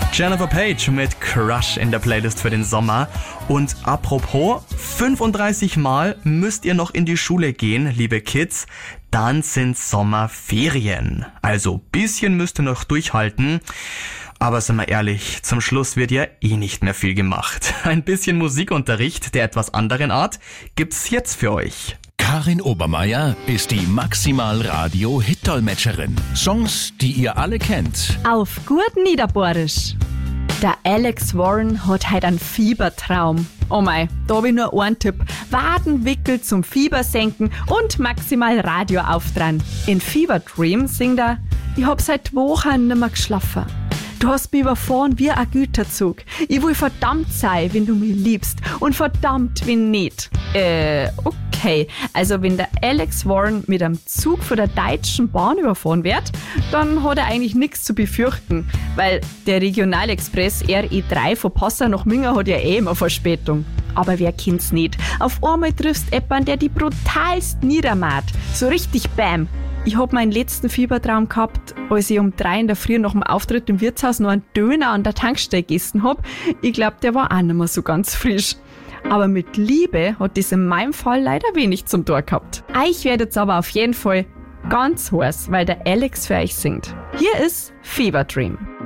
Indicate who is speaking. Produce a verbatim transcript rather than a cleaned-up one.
Speaker 1: Jennifer Page mit Crush in der Playlist für den Sommer. Und apropos, fünfunddreißig Mal müsst ihr noch in die Schule gehen, liebe Kids. Dann sind Sommerferien. Also bisschen müsst ihr noch durchhalten. Aber sind wir ehrlich, zum Schluss wird ja eh nicht mehr viel gemacht. Ein bisschen Musikunterricht der etwas anderen Art gibt's jetzt für euch.
Speaker 2: Karin Obermeier ist die Maximal-Radio-Hit-Dolmetscherin. Songs, die ihr alle kennt.
Speaker 3: Auf gut Niederbohrisch. Der Alex Warren hat heute einen Fiebertraum. Oh mei, da hab ich nur einen Tipp. Wadenwickel zum Fiebersenken und maximal Radio aufdran. In Fever Dream singt er: Ich hab seit Wochen nimmer geschlafen. Du hast mich überfahren wie ein Güterzug. Ich will verdammt sein, wenn du mich liebst. Und verdammt, wenn nicht. Äh, okay. Also wenn der Alex Warren mit einem Zug von der Deutschen Bahn überfahren wird, dann hat er eigentlich nichts zu befürchten. Weil der Regionalexpress R E drei von Passau nach Minga hat ja eh immer Verspätung. Aber wer kennt's nicht? Auf einmal triffst jemanden, der die brutalst niedermacht. So richtig bam. Ich hab meinen letzten Fiebertraum gehabt, als ich um drei in der Früh nach dem Auftritt im Wirtshaus noch einen Döner an der Tankstelle gegessen hab. Ich glaub, der war auch nicht mehr so ganz frisch. Aber mit Liebe hat das in meinem Fall leider wenig zum Tor gehabt. Euch werdet's aber auf jeden Fall ganz heiß, weil der Alex für euch singt. Hier ist Fever Dream.